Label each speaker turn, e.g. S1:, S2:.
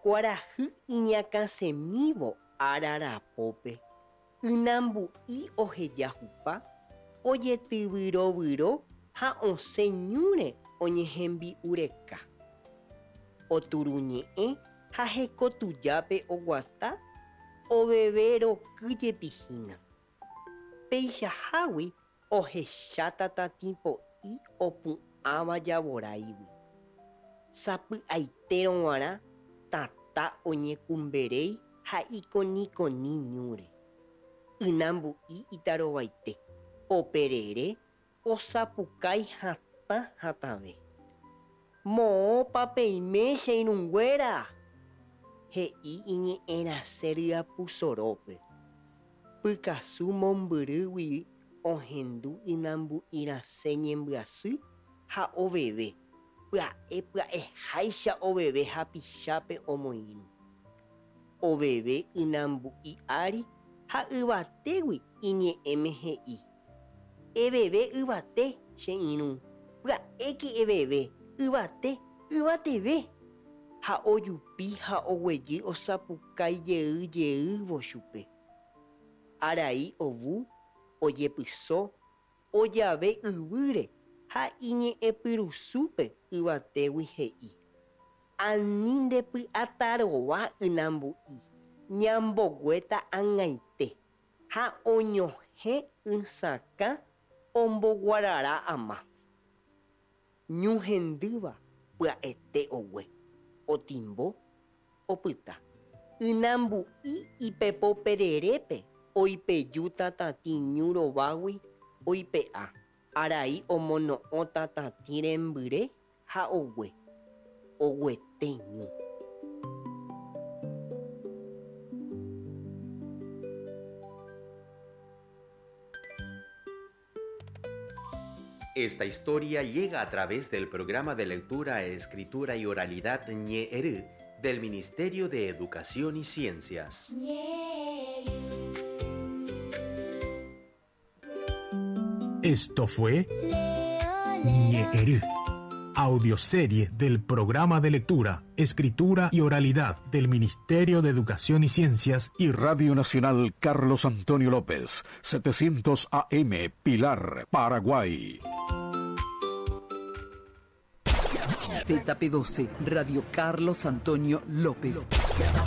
S1: kuarahy iñakãsemívo Ararapópe. Ynambu'i ohejahupa, ojetyvyrovýro ha osẽ ñúre oñehembi'ureka. Oturuñe'ẽ ha heko tujápe oguata oveve rokýjepihína. Peichahágui ohecháta tatĩpo'i opu'ãva javoráigui. Sapy'aitérõguarã tata oñekumberéi ha ikonikoni ñúre. Ynambu'i itarovaite, operere osapukái hatãve. Moõpa peime che irũnguéra, he'i iñe'ẽrasẽ ryapysorópe. Pykasu mombyrýgui ohendu ynambu'irasẽ ñembyasy ha oveve. Pya'eháicha oveve hapichápe omoirũ. Oveve ynambu'i ári ha yvatégui iñe'ẽme he'i. Eveve yvate che irũ. Pya'éke eveve. Yvateve. Ha ojupi ha oguejy osapukái jeýjeývo chupe. Arai ovu, ojepysó, ojave yvýre ha iñe'ẽpyrusúpe yvatégui he'i. Ani ndepy'atarova ynambu'i. Ñamboguéta ag̃aite ha oñohẽ ysakã omboguarara ama. Ñuhendýva pya'ete ogue. Otimbo, opyta. Ynambu'i ipepo pererépe oipejúta tatĩ ñu rovágui oipe'a. Arai omono'õta tatĩ rembyre ha ogue. Oguete ñu.
S2: Esta historia llega a través del programa de lectura, escritura y oralidad Ñe'ẽry del Ministerio de Educación y Ciencias.
S3: Esto fue Ñe'ẽry, audioserie del programa de lectura, escritura y oralidad del Ministerio de Educación y Ciencias y Radio Nacional Carlos Antonio López, 700 AM, Pilar, Paraguay.
S4: ZP12, Radio Carlos Antonio López.